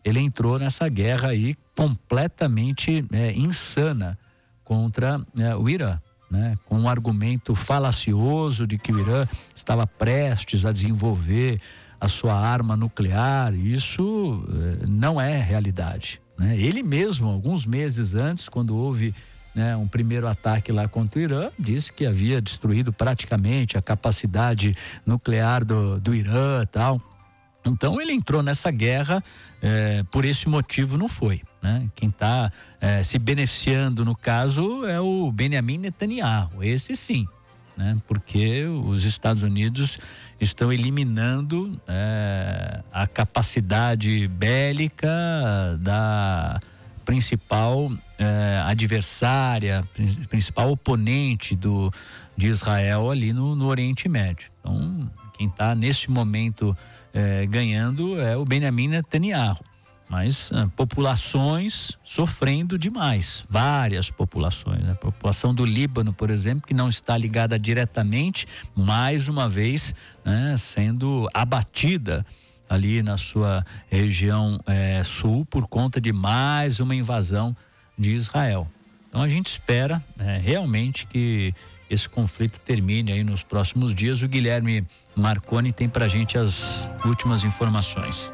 ele entrou nessa guerra aí completamente insana contra o Irã, né? Com um argumento falacioso de que o Irã estava prestes a desenvolver a sua arma nuclear. Isso não é realidade, né? Ele mesmo, alguns meses antes, quando houve um primeiro ataque lá contra o Irã, disse que havia destruído praticamente a capacidade nuclear do Irã e tal. Então ele entrou nessa guerra por esse motivo, não foi, né? Quem está se beneficiando no caso é o Benjamin Netanyahu, esse sim, né? Porque os Estados Unidos estão eliminando a capacidade bélica da principal adversária, principal oponente de Israel ali no Oriente Médio. Então, quem está neste momento ganhando é o Benjamin Netanyahu, mas populações sofrendo demais, várias populações, né? A população do Líbano, por exemplo, que não está ligada diretamente, mais uma vez, né, sendo abatida ali na sua região sul por conta de mais uma invasão de Israel. Então a gente espera realmente que esse conflito termine aí nos próximos dias. O Guilherme Marconi tem pra gente as últimas informações.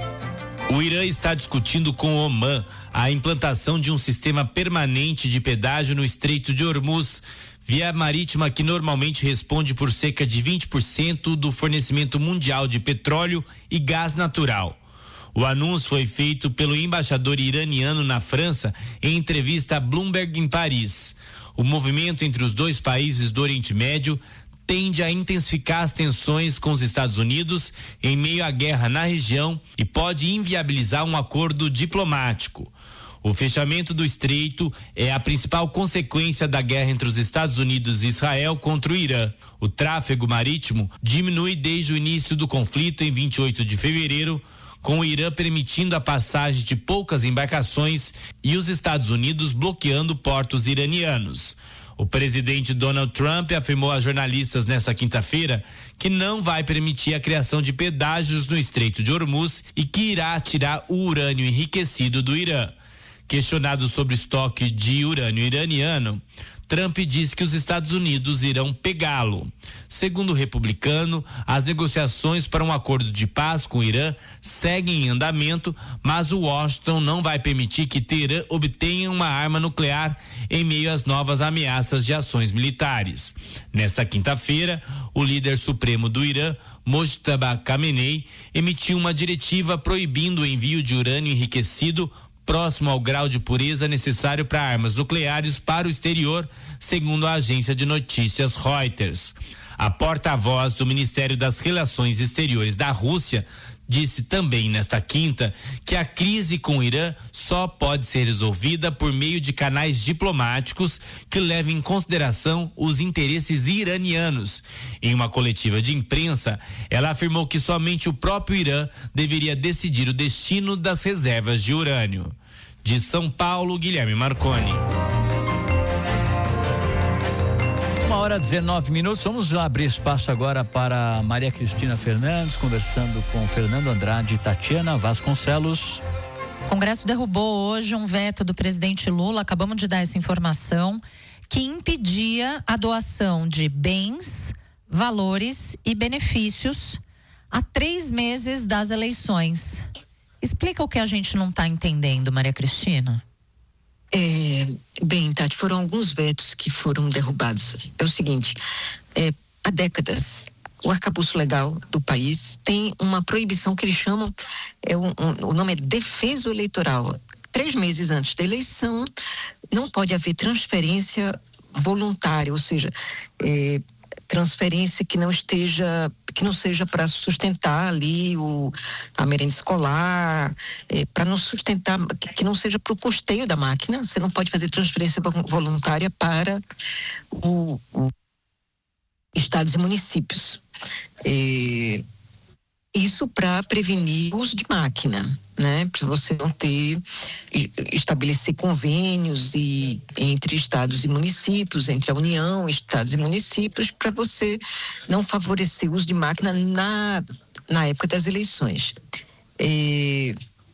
O Irã está discutindo com o Omã a implantação de um sistema permanente de pedágio no Estreito de Hormuz, via marítima que normalmente responde por cerca de 20% do fornecimento mundial de petróleo e gás natural. O anúncio foi feito pelo embaixador iraniano na França em entrevista a Bloomberg em Paris. O movimento entre os dois países do Oriente Médio tende a intensificar as tensões com os Estados Unidos em meio à guerra na região e pode inviabilizar um acordo diplomático. O fechamento do estreito é a principal consequência da guerra entre os Estados Unidos e Israel contra o Irã. O tráfego marítimo diminui desde o início do conflito em 28 de fevereiro, com o Irã permitindo a passagem de poucas embarcações e os Estados Unidos bloqueando portos iranianos. O presidente Donald Trump afirmou a jornalistas nesta quinta-feira que não vai permitir a criação de pedágios no Estreito de Hormuz e que irá tirar o urânio enriquecido do Irã. Questionado sobre o estoque de urânio iraniano, Trump disse que os Estados Unidos irão pegá-lo. Segundo o republicano, as negociações para um acordo de paz com o Irã seguem em andamento, mas o Washington não vai permitir que Teherã obtenha uma arma nuclear em meio às novas ameaças de ações militares. Nesta quinta-feira, o líder supremo do Irã, Mojtaba Khamenei, emitiu uma diretiva proibindo o envio de urânio enriquecido próximo ao grau de pureza necessário para armas nucleares para o exterior, segundo a agência de notícias Reuters. A porta-voz do Ministério das Relações Exteriores da Rússia disse também nesta quinta que a crise com o Irã só pode ser resolvida por meio de canais diplomáticos que levem em consideração os interesses iranianos. Em uma coletiva de imprensa, ela afirmou que somente o próprio Irã deveria decidir o destino das reservas de urânio. De São Paulo, Guilherme Marconi. 1h19. Vamos abrir espaço agora para Maria Cristina Fernandes, conversando com Fernando Andrade e Tatiana Vasconcelos. O Congresso derrubou hoje um veto do presidente Lula, acabamos de dar essa informação, que impedia a doação de bens, valores e benefícios a 3 meses das eleições. Explica o que a gente não está entendendo, Maria Cristina. Bem, Tati, foram alguns vetos que foram derrubados. É o seguinte, há décadas, o arcabouço legal do país tem uma proibição que eles chamam, o nome é defeso eleitoral. 3 meses antes da eleição, não pode haver transferência voluntária, ou seja, transferência que não seja para sustentar ali a merenda escolar, para não sustentar, que não seja para o custeio da máquina. Você não pode fazer transferência voluntária para os estados e municípios. Isso para prevenir o uso de máquina, né? Para você não estabelecer convênios entre estados e municípios, entre a União, estados e municípios, para você não favorecer o uso de máquina na época das eleições.